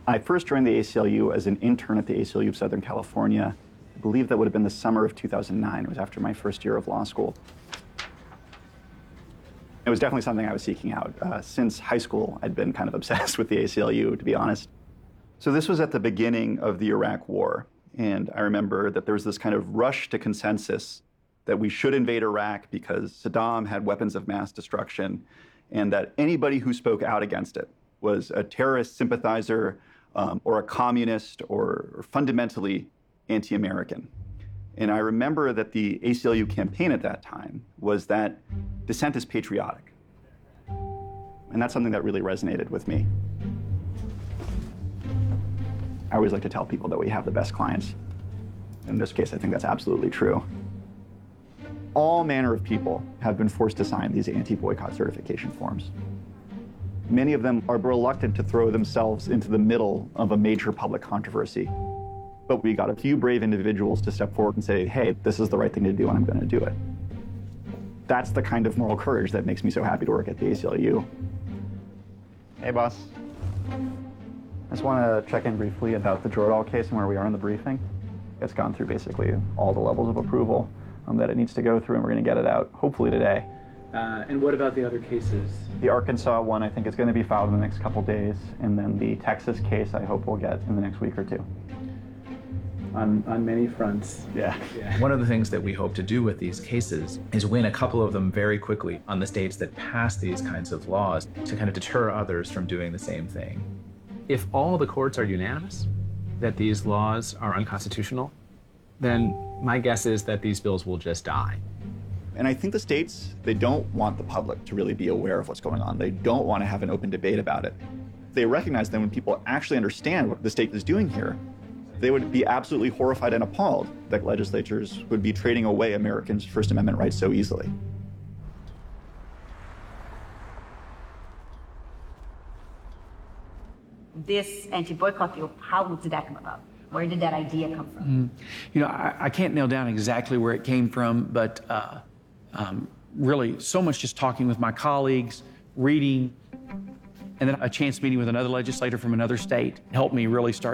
I first joined the ACLU as an intern at the ACLU of Southern California. I believe that would have been the summer of 2009. It was after my first year of law school. It was definitely something I was seeking out. Since high school, I'd been kind of obsessed with the ACLU, to be honest. So this was at the beginning of the Iraq War, and I remember that there was this kind of rush to consensus that we should invade Iraq because Saddam had weapons of mass destruction, and that anybody who spoke out against it was a terrorist sympathizer or a communist or fundamentally anti-American. And I remember that the ACLU campaign at that time was that dissent is patriotic. And that's something that really resonated with me. I always like to tell people that we have the best clients. In this case, I think that's absolutely true. All manner of people have been forced to sign these anti-boycott certification forms. Many of them are reluctant to throw themselves into the middle of a major public controversy. But we got a few brave individuals to step forward and say, hey, this is the right thing to do and I'm going to do it. That's the kind of moral courage that makes me so happy to work at the ACLU. Hey, boss. I just want to check in briefly about the Jordahl case and where we are in the briefing. It's gone through basically all the levels of approval that it needs to go through, and we're going to get it out hopefully today. And what about the other cases? The Arkansas one, I think, is going to be filed in the next couple days, and then the Texas case, I hope we'll get in the next week or two. On many fronts. Yeah. One of the things that we hope to do with these cases is win a couple of them very quickly on the states that pass these kinds of laws to kind of deter others from doing the same thing. If all the courts are unanimous that these laws are unconstitutional, then my guess is that these bills will just die. And I think the states, they don't want the public to really be aware of what's going on. They don't want to have an open debate about it. They recognize that when people actually understand what the state is doing here, they would be absolutely horrified and appalled that legislatures would be trading away Americans' First Amendment rights so easily. This anti-boycott bill, how did that come about? Where did that idea come from? You know, I can't nail down exactly where it came from, but really so much just talking with my colleagues, reading, and then a chance meeting with another legislator from another state helped me really start